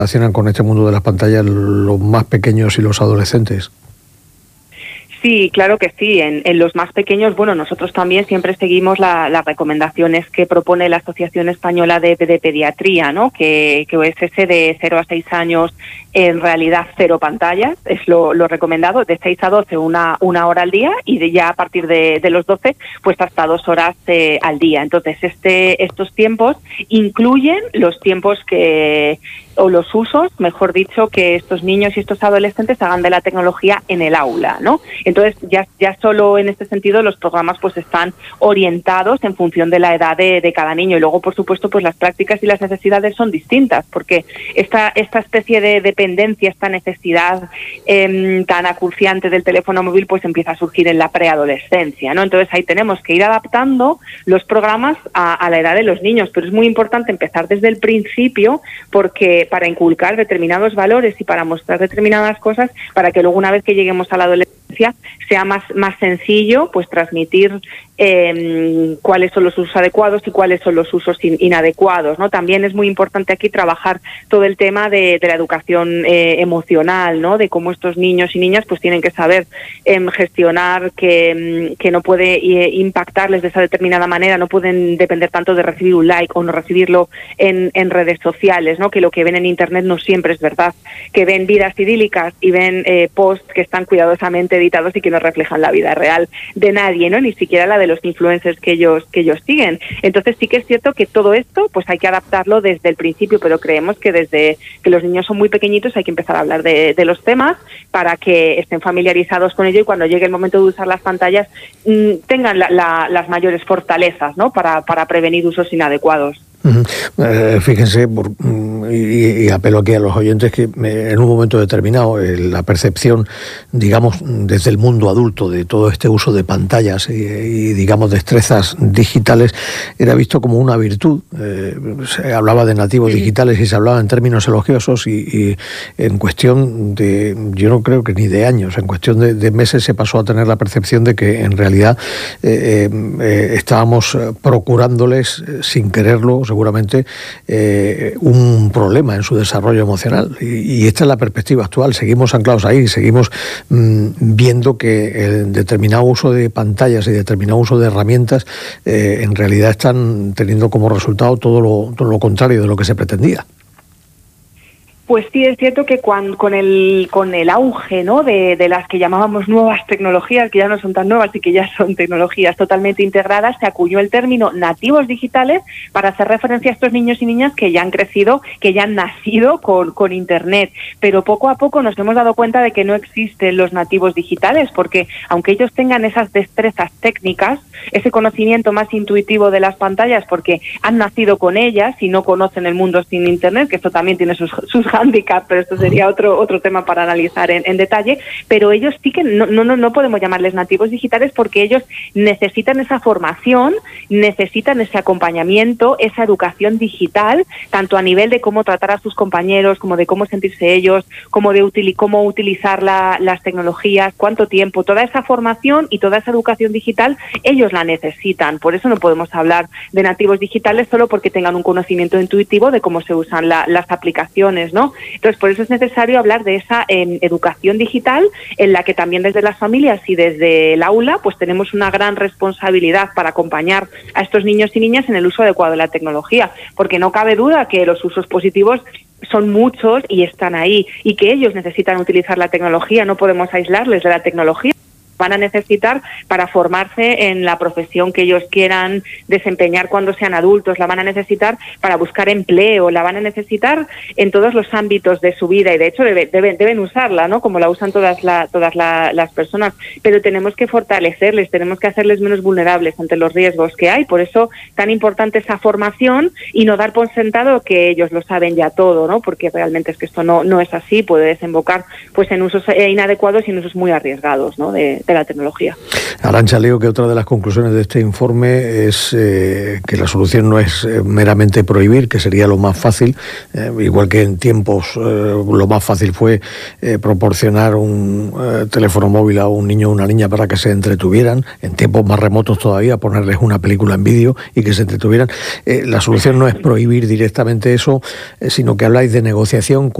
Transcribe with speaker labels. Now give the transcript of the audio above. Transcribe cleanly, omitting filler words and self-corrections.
Speaker 1: relacionan con este mundo de las pantallas los más pequeños y los adolescentes?
Speaker 2: Sí, claro que sí. En los más pequeños, bueno, nosotros también siempre seguimos las recomendaciones que propone la Asociación Española de Pediatría, ¿no? Que es ese de 0 a 6 años, en realidad 0 pantallas, es lo recomendado, de 6 a 12 una hora al día, y ya a partir de los 12, pues hasta 2 horas al día. Entonces, estos tiempos incluyen los tiempos o los usos, mejor dicho, que estos niños y estos adolescentes hagan de la tecnología en el aula, ¿no? Entonces, ya solo en este sentido los programas pues están orientados en función de la edad de cada niño, y luego, por supuesto, pues las prácticas y las necesidades son distintas, porque esta especie de dependencia, esta necesidad tan acuciante del teléfono móvil, pues empieza a surgir en la preadolescencia, ¿no? Entonces, ahí tenemos que ir adaptando los programas a la edad de los niños, pero es muy importante empezar desde el principio, porque para inculcar determinados valores y para mostrar determinadas cosas, para que luego, una vez que lleguemos a la adolescencia, sea más sencillo pues transmitir cuáles son los usos adecuados y cuáles son los usos inadecuados, ¿no? También es muy importante aquí trabajar todo el tema de la educación emocional, ¿no? De cómo estos niños y niñas pues tienen que saber gestionar que no puede impactarles de esa determinada manera, no pueden depender tanto de recibir un like o no recibirlo en redes sociales, ¿no? Que lo que ven en Internet no siempre es verdad, que ven vidas idílicas y ven posts que están cuidadosamente editados y que no reflejan la vida real de nadie, ¿no? Ni siquiera la de los influencers que ellos siguen. Entonces, sí que es cierto que todo esto pues hay que adaptarlo desde el principio, pero creemos que desde que los niños son muy pequeñitos hay que empezar a hablar de los temas para que estén familiarizados con ello, y cuando llegue el momento de usar las pantallas tengan las mayores fortalezas, ¿no? Para prevenir usos inadecuados.
Speaker 1: Fíjense, y apelo aquí a los oyentes, que en un momento determinado la percepción, digamos, desde el mundo adulto de todo este uso de pantallas y digamos, destrezas digitales era visto como una virtud. Se hablaba de nativos digitales y se hablaba en términos elogiosos, y en cuestión de, yo no creo que ni de años, en cuestión de meses se pasó a tener la percepción de que en realidad estábamos procurándoles, sin quererlo, seguramente, un problema en su desarrollo emocional. Y esta es la perspectiva actual. Seguimos anclados ahí, seguimos viendo que el determinado uso de pantallas y determinado uso de herramientas en realidad están teniendo como resultado todo lo contrario de lo que se pretendía.
Speaker 2: Pues sí, es cierto que con el auge, ¿no? de las que llamábamos nuevas tecnologías, que ya no son tan nuevas y que ya son tecnologías totalmente integradas, se acuñó el término nativos digitales para hacer referencia a estos niños y niñas que ya han crecido, que ya han nacido con Internet. Pero poco a poco nos hemos dado cuenta de que no existen los nativos digitales, porque aunque ellos tengan esas destrezas técnicas, ese conocimiento más intuitivo de las pantallas, porque han nacido con ellas y no conocen el mundo sin Internet, que esto también tiene sus handicap, pero esto sería otro tema para analizar en detalle, pero ellos sí que no podemos llamarles nativos digitales, porque ellos necesitan esa formación, necesitan ese acompañamiento, esa educación digital, tanto a nivel de cómo tratar a sus compañeros, como de cómo sentirse ellos, como de cómo utilizar las tecnologías, cuánto tiempo, toda esa formación y toda esa educación digital, ellos la necesitan. Por eso no podemos hablar de nativos digitales solo porque tengan un conocimiento intuitivo de cómo se usan las aplicaciones, ¿no? Entonces, por eso es necesario hablar de esa educación digital, en la que también desde las familias y desde el aula pues tenemos una gran responsabilidad para acompañar a estos niños y niñas en el uso adecuado de la tecnología, porque no cabe duda que los usos positivos son muchos y están ahí, y que ellos necesitan utilizar la tecnología, no podemos aislarles de la tecnología. Van a necesitar para formarse en la profesión que ellos quieran desempeñar cuando sean adultos, la van a necesitar para buscar empleo, la van a necesitar en todos los ámbitos de su vida, y de hecho deben usarla, ¿no? Como la usan todas las personas, pero tenemos que fortalecerles, tenemos que hacerles menos vulnerables ante los riesgos que hay. Por eso tan importante esa formación, y no dar por sentado que ellos lo saben ya todo, ¿no? Porque realmente es que esto no es así, puede desembocar pues en usos inadecuados y en usos muy arriesgados, ¿no? de de la tecnología.
Speaker 1: Arantxa, leo que otra de las conclusiones de este informe es que la solución no es meramente prohibir, que sería lo más fácil, igual que en tiempos lo más fácil fue proporcionar un teléfono móvil a un niño o una niña para que se entretuvieran, en tiempos más remotos todavía, ponerles una película en vídeo y que se entretuvieran. La solución no es prohibir directamente eso, sino que habláis de negociación